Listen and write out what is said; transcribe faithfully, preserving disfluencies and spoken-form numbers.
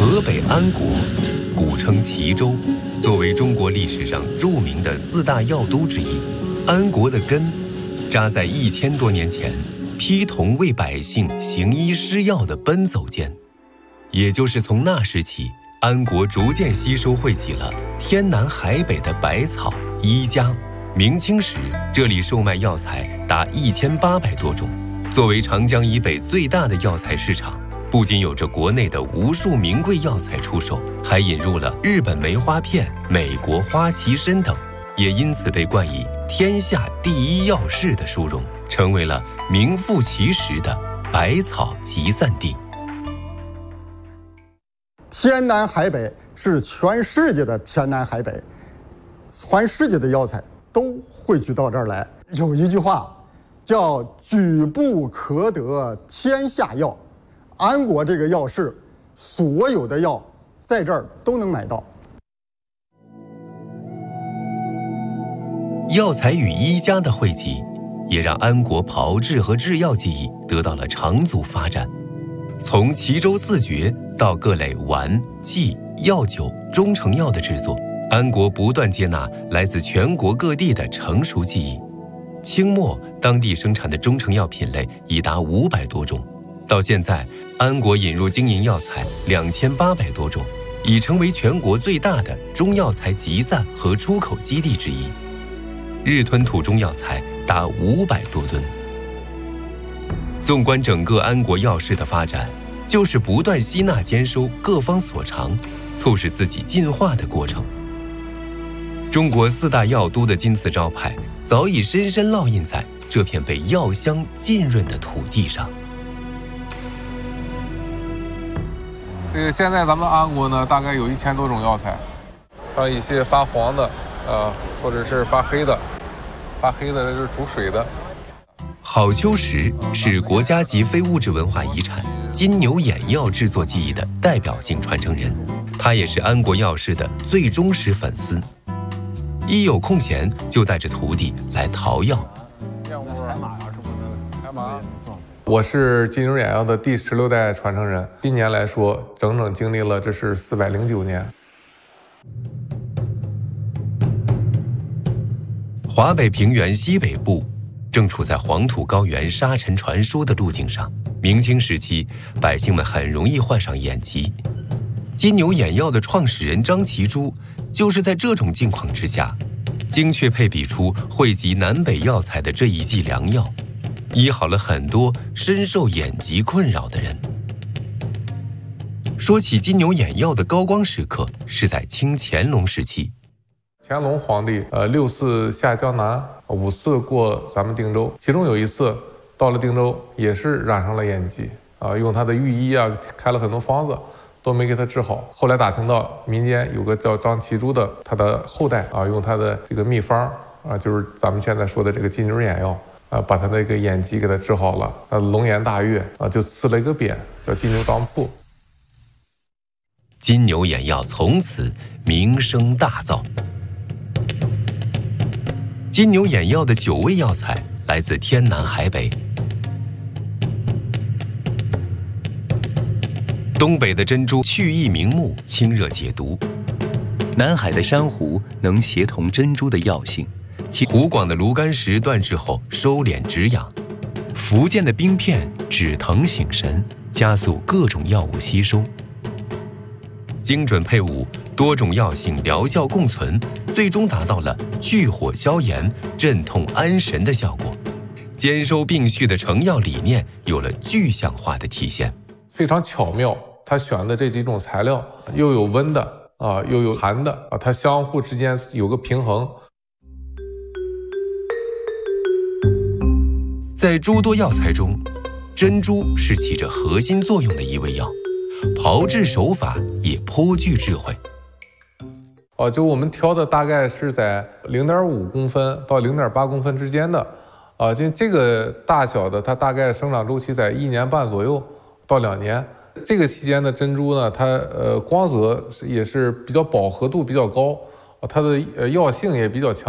河北安国，古称齐州，作为中国历史上著名的四大药都之一，安国的根扎在一千多年前批童为百姓行医施药的奔走间。也就是从那时起，安国逐渐吸收汇集了天南海北的百草医家。明清时，这里售卖药材达一千八百多种。作为长江以北最大的药材市场，不仅有着国内的无数名贵药材出售，还引入了日本梅花片、美国花旗参等，也因此被冠以天下第一药市的殊荣，成为了名副其实的百草集散地。 天南海北是全世界的天南海北，全世界的药材都汇聚到这儿来。有一句话叫举步可得天下药，安国这个药市所有的药在这儿都能买到。 药材与医家的汇集，也让安国炮制和制药技艺得到了长足发展。从齐州四绝到各类丸、剂、药酒、中成药的制作，安国不断接纳来自全国各地的成熟技艺。清末当地生产的中成药品类已达五百多种，到现在，安国引入经营药材两千八百多种，已成为全国最大的中药材集散和出口基地之一。日吞吐中药材达五百多吨。纵观整个安国药市的发展，就是不断吸纳兼收各方所长，促使自己进化的过程。中国四大药都的金字招牌早已深深烙印在这片被药香浸润的土地上。 这个现在咱们安国呢，大概有一千多种药材，像一些发黄的，呃，或者是发黑的，发黑的这是煮水的。 郝秋实是国家级非物质文化遗产金牛眼药制作技艺的代表性传承人，他也是安国药市的最忠实粉丝，一有空闲就带着徒弟来淘药。 海马呀，是不是？海马。我是金牛眼药的第十六代传承人，今年来说，整整经历了这是四百零九年。 华北平原西北部正处在黄土高原沙尘传输的路径上，明清时期，百姓们很容易患上眼疾。金牛眼药的创始人张其洙就是在这种境况之下，精确配比出汇集南北药材的这一剂良药，医好了很多深受眼疾困扰的人。说起金牛眼药的高光时刻，是在清乾隆时期。 乾隆皇帝，呃，六次下江南，五次过咱们定州，其中有一次到了定州，也是染上了眼疾，啊、呃，用他的御医啊，开了很多方子，都没给他治好。后来打听到民间有个叫张其洙的，他的后代啊，用他的这个秘方啊，就是咱们现在说的这个金牛眼药啊，把他的一个眼疾给他治好了，啊，龙颜大悦啊，就赐了一个匾，叫金牛当铺。 金牛眼药从此名声大噪。金牛眼药的九味药材来自天南海北。东北的珍珠去翳明目，清热解毒； 南海的珊瑚能协同珍珠的药性， 其湖广的炉甘石断治后收敛止痒； 福建的冰片止疼醒神，加速各种药物吸收。 精准配伍，多种药性疗效共存，最终达到了去火消炎、镇痛安神的效果。兼收并蓄的成药理念有了具象化的体现， 非常巧妙。他选的这几种材料，又有温的啊，又有寒的啊，它相互之间有个平衡。 在诸多药材中，珍珠是起着核心作用的一味药，炮制手法也颇具智慧。 啊，就我们挑的大概是在零点五公分到零点八公分之间的，啊，就这个大小的，它大概生长周期在一年半左右到两年。这个期间的珍珠呢，它呃光泽也是比较饱和度比较高，它的呃药性也比较强。